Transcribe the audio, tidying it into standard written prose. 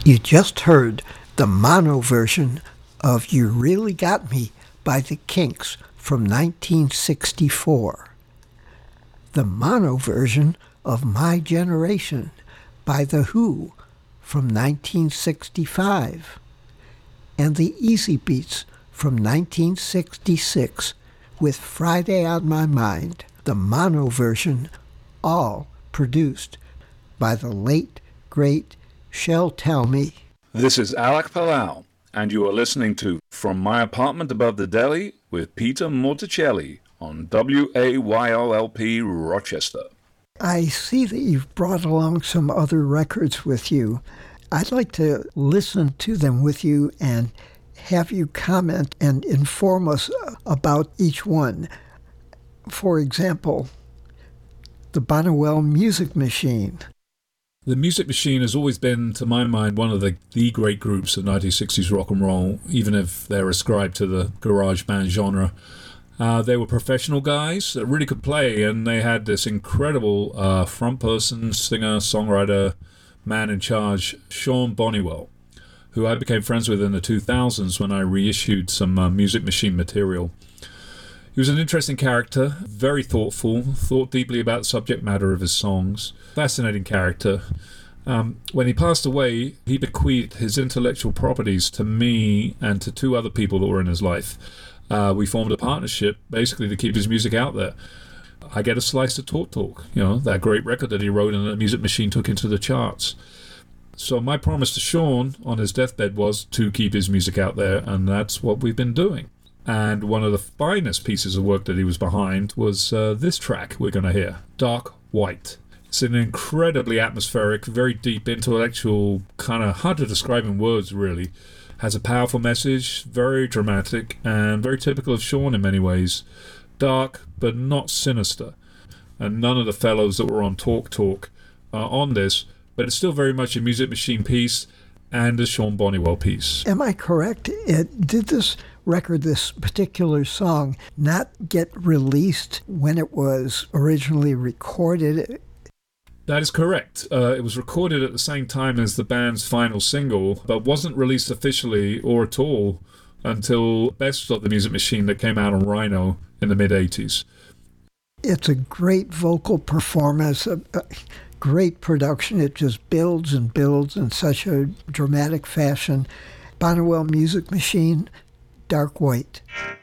You just heard the mono version of You Really Got Me by the Kinks from 1964. The mono version of My Generation by The Who from 1965. And the Easy Beats from 1966 with Friday on My Mind, the mono version, all produced by the late, great Shel Talmy. This is Alec Palau, and you are listening to From My Apartment Above the Deli with Peter Morticelli on WAYLLP Rochester. I see that you've brought along some other records with you. I'd like to listen to them with you and have you comment and inform us about each one. For example, the Bonnewell Music Machine. The Music Machine has always been, to my mind, one of the great groups of 1960s rock and roll, even if they're ascribed to the garage band genre. They were professional guys that really could play, and they had this incredible front person, singer, songwriter, man in charge, Sean Bonnewell, who I became friends with in the 2000s when I reissued some Music Machine material. He was an interesting character, very thoughtful, thought deeply about the subject matter of his songs. Fascinating character. When he passed away, he bequeathed his intellectual properties to me and to two other people that were in his life. We formed a partnership basically to keep his music out there. I get a slice of Talk Talk, that great record that he wrote and the Music Machine took into the charts. So my promise to Sean on his deathbed was to keep his music out there, and that's what we've been doing. And one of the finest pieces of work that he was behind was this track we're going to hear, Dark White. It's an incredibly atmospheric, very deep, intellectual, kind of hard to describe in words, really. Has a powerful message, very dramatic, and very typical of Sean in many ways. Dark, but not sinister. And none of the fellows that were on Talk Talk are on this, but it's still very much a Music Machine piece and a Sean Bonnewell piece. Am I correct? Did this record, this particular song, not get released when it was originally recorded? That is correct. It was recorded at the same time as the band's final single, but wasn't released officially or at all until Best of the Music Machine that came out on Rhino in the mid-'80s. It's a great vocal performance, a great production. It just builds and builds in such a dramatic fashion. Bonnewell Music Machine, Dark White.